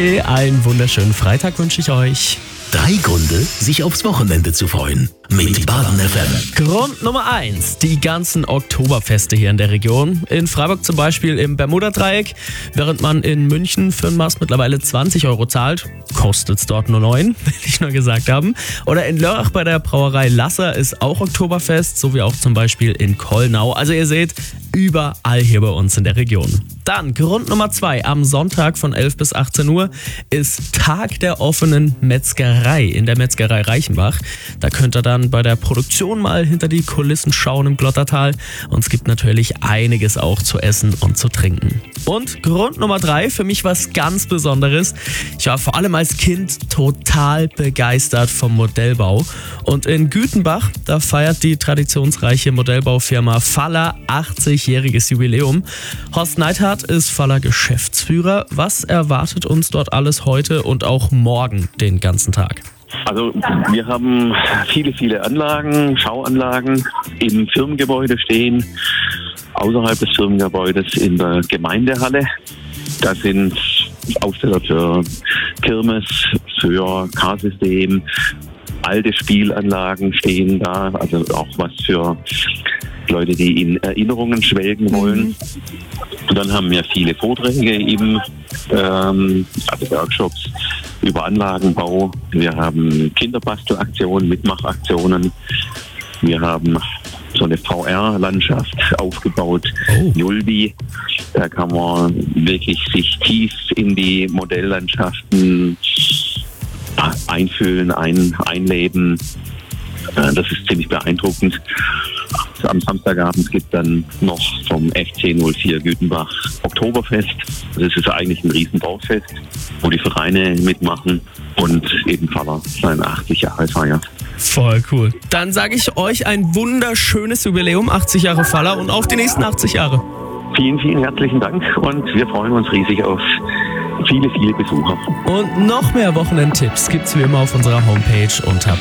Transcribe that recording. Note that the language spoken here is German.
Hi, einen wunderschönen Freitag wünsche ich euch. 3 Gründe, sich aufs Wochenende zu freuen. Mit Baden FM. Grund Nummer 1, die ganzen Oktoberfeste hier in der Region. In Freiburg zum Beispiel im Bermuda-Dreieck. Während man in München für einen Mast mittlerweile 20 € zahlt, kostet es dort nur 9, will ich nur gesagt haben. Oder in Lörrach bei der Brauerei Lasser ist auch Oktoberfest, so wie auch zum Beispiel in Kollnau. Also ihr seht, überall hier bei uns in der Region. Dann Grund Nummer 2, am Sonntag von 11 bis 18 Uhr ist Tag der offenen Metzgerei in der Metzgerei Reichenbach. Da könnt ihr dann bei der Produktion mal hinter die Kulissen schauen im Glottertal. Und es gibt natürlich einiges auch zu essen und zu trinken. Und Grund Nummer 3, für mich was ganz Besonderes. Ich war vor allem als Kind total begeistert vom Modellbau. Und in Gütenbach, da feiert die traditionsreiche Modellbaufirma Faller 80-jähriges Jubiläum. Horst Neidhardt ist Faller Geschäftsführer. Was erwartet uns dort alles heute und auch morgen den ganzen Tag? Also wir haben viele Anlagen, Schauanlagen im Firmengebäude stehen, außerhalb des Firmengebäudes in der Gemeindehalle. Da sind Aufsteller für Kirmes, für Carsystem, alte Spielanlagen stehen da, also auch was für Leute, die in Erinnerungen schwelgen wollen. Und dann haben wir viele Vorträge eben, also Workshops über Anlagenbau. Wir haben Kinderbastelaktionen, Mitmachaktionen. Wir haben so eine VR-Landschaft aufgebaut, Julbi. Da kann man wirklich sich tief in die Modelllandschaften einfühlen, einleben. Das ist ziemlich beeindruckend. Am Samstagabend gibt es dann noch vom FC 04 Gütenbach Oktoberfest. Das ist eigentlich ein Riesendorffest, wo die Vereine mitmachen und eben Faller seine 80 Jahre feiert. Voll cool. Dann sage ich euch ein wunderschönes Jubiläum, 80 Jahre Faller und auf die nächsten 80 Jahre. Vielen herzlichen Dank und wir freuen uns riesig auf viele Besucher. Und noch mehr Wochenendtipps gibt's wie immer auf unserer Homepage unter